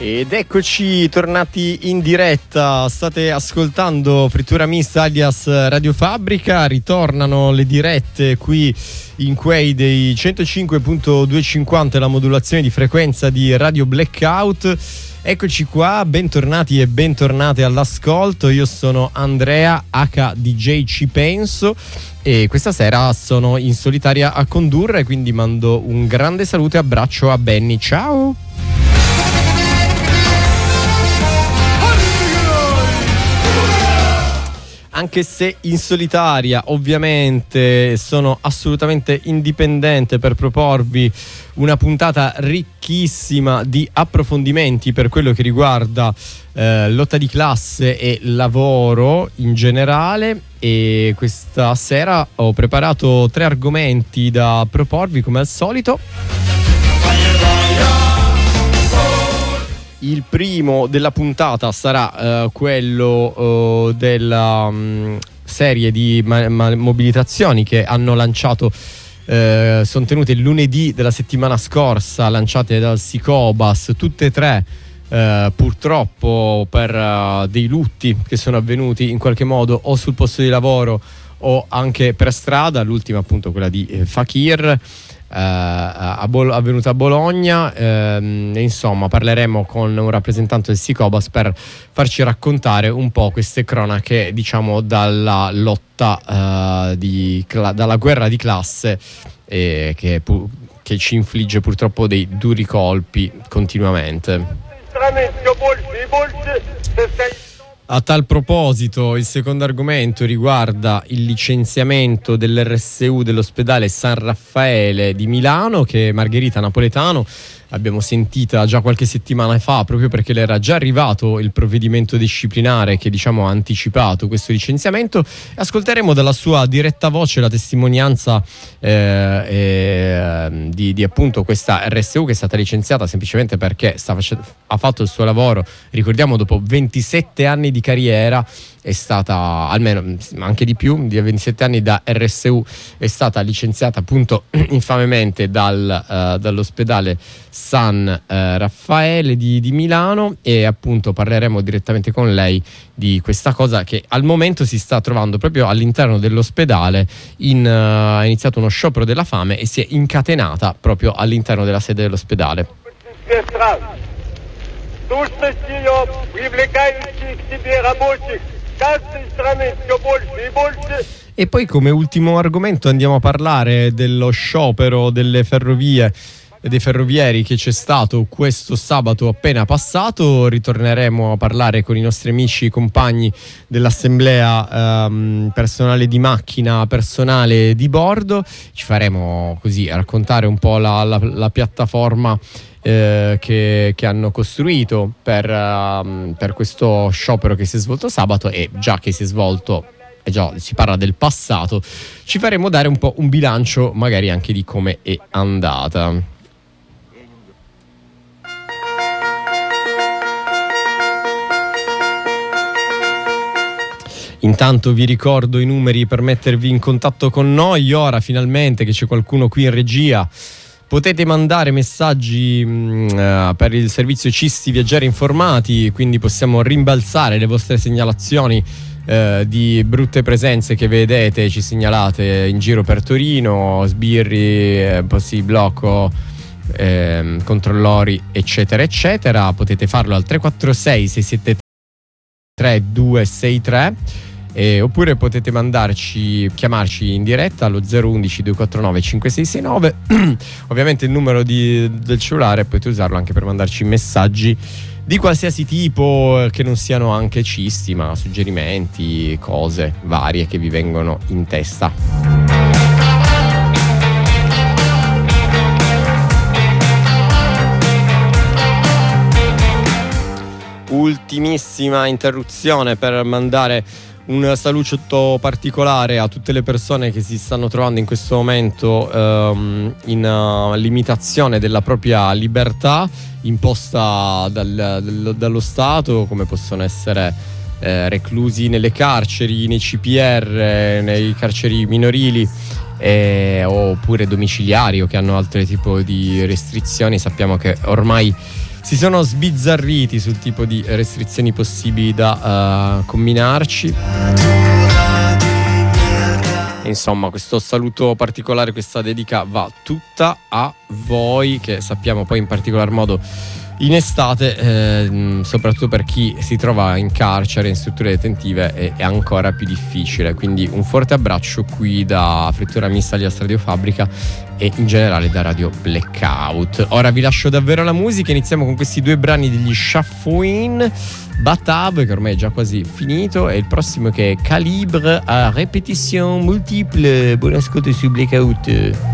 Ed eccoci tornati in diretta, state ascoltando Frittura Mista alias Radio Fabbrica, ritornano le dirette qui in quei dei 105.250, la modulazione di frequenza di Radio Blackout. Eccoci qua, bentornati e bentornate all'ascolto, io sono Andrea HDJ Ci Penso e questa sera sono in solitaria a condurre, quindi mando un grande saluto e abbraccio a Benny, ciao! Anche se in solitaria, ovviamente sono assolutamente indipendente per proporvi una puntata ricchissima di approfondimenti per quello che riguarda lotta di classe e lavoro in generale. E questa sera ho preparato 3 argomenti da proporvi come al solito. Il primo della puntata sarà quello della serie di mobilitazioni che hanno lanciato, sono tenute il lunedì della settimana scorsa, lanciate dal Sicobas, tutte e 3 purtroppo per dei lutti che sono avvenuti in qualche modo o sul posto di lavoro o anche per strada. L'ultima appunto quella di Fakir, avvenuta a Bologna, insomma parleremo con un rappresentante del Sicobas per farci raccontare un po' queste cronache, diciamo, dalla lotta dalla guerra di classe che ci infligge purtroppo dei duri colpi continuamente. A tal proposito, il secondo argomento riguarda il licenziamento dell'RSU dell'ospedale San Raffaele di Milano, che Margherita Napoletano abbiamo sentita già qualche settimana fa, proprio perché le era già arrivato il provvedimento disciplinare che, diciamo, ha anticipato questo licenziamento. Ascolteremo dalla sua diretta voce la testimonianza di appunto questa RSU che è stata licenziata semplicemente perché ha fatto il suo lavoro. Ricordiamo, dopo 27 anni di carriera è stata, almeno anche di più, di 27 anni da RSU, è stata licenziata appunto infamemente dall'ospedale San Raffaele di Milano, e appunto parleremo direttamente con lei di questa cosa che al momento si sta trovando proprio all'interno dell'ospedale. Ha iniziato uno sciopero della fame e si è incatenata proprio all'interno della sede dell'ospedale. E poi, come ultimo argomento, andiamo a parlare dello sciopero delle ferrovie e dei ferrovieri che c'è stato questo sabato appena passato. Ritorneremo a parlare con i nostri amici compagni dell'assemblea personale di macchina, personale di bordo. Ci faremo così raccontare un po' la piattaforma che hanno costruito per questo sciopero che si è svolto sabato, e già che si è svolto e già si parla del passato, ci faremo dare un po' un bilancio magari anche di come è andata. Intanto vi ricordo i numeri per mettervi in contatto con noi. Ora finalmente che c'è qualcuno qui in regia, potete mandare messaggi per il servizio Cisti Viaggiare Informati, quindi possiamo rimbalzare le vostre segnalazioni di brutte presenze che vedete, ci segnalate in giro per Torino, sbirri, posti di blocco, controllori, eccetera eccetera. Potete farlo al 346 673 263, oppure potete chiamarci in diretta allo 011 249 5669. Ovviamente il numero del cellulare potete usarlo anche per mandarci messaggi di qualsiasi tipo, che non siano anche cisti, ma suggerimenti, cose varie che vi vengono in testa. Ultimissima interruzione per mandare un saluto particolare a tutte le persone che si stanno trovando in questo momento in limitazione della propria libertà imposta dallo Stato, come possono essere reclusi nelle carceri, nei CPR, nei carceri minorili, oppure domiciliari, o che hanno altri tipi di restrizioni. Sappiamo che ormai si sono sbizzarriti sul tipo di restrizioni possibili da combinarci. Insomma, questo saluto particolare, questa dedica va tutta a voi, che sappiamo poi in particolar modo in estate, soprattutto per chi si trova in carcere, in strutture detentive, è ancora più difficile. Quindi un forte abbraccio qui da Frittura Mista di Radio Fabbrica e in generale da Radio Blackout. Ora vi lascio davvero alla musica, iniziamo con questi due brani degli Shafouin, Batab, che ormai è già quasi finito, e il prossimo che è Calibre a répétition multiple. Buon ascolto su Blackout.